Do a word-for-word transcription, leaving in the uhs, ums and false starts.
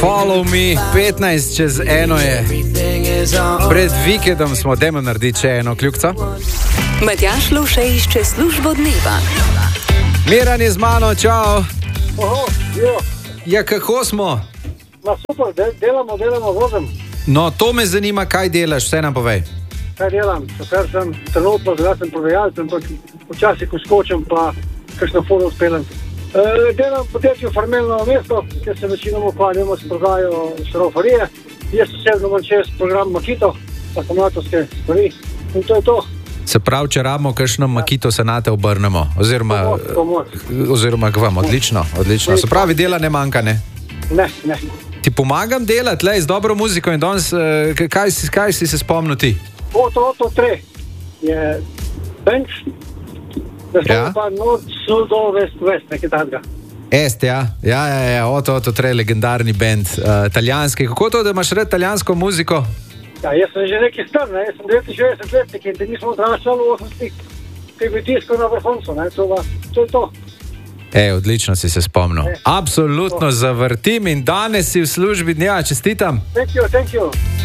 Follow me, petnajst čez eno je. Pred vikendom smo, dajmo narediti še eno kljukco. Matjaž Lovše išče službo dneva. Miran je z mano, čau. Oho, jo. Ja, kako smo? Ma super, de, delamo, delamo, vozim. No, to me zanima, kaj delaš, vse nam povej. Kaj delam? Šofer sem, trenutno zdaj sem prodajalec, ampak včasih ko skočim, pa kakšno foto spelem. E, delam v podjetju Farmelno mesto, kjer se večinoma ukvarjamo s prodajo šrofarije. Jaz osebno imam čez program Makito, akumulatorske stvari in to je to. Se pravi, če rabimo kakšno Makito, se nate obrnemo, oziroma, Pomoč, pomoč. oziroma k vam, odlično, odlično. Se pravi, dela ne manjka, ne? Ne, ne. Ti pomagam delati, lej, z dobro muziko in danes, eh, kaj, si- kaj si se spomnil ti? Oto, oto, tre je bench, da se Ja. pa Nord, Sud, West, West, nekaj takega. Est, ja, ja, ja, ja, oto, oto, tre, legendarni band, uh, italijanski. Kako to, da imaš rad italijansko muziko? Ja, jaz sem že nekaj star, ne? Jaz sem devetinšestdeset letnik in te nismo odraščali v osemdesetih, ki je bil tisko na vrhuncu, ne? To, va, to je to. E, odlično si se spomnil. E. Absolutno zavrtim in danes si v službi dneva, čestitam. Thank you, thank you.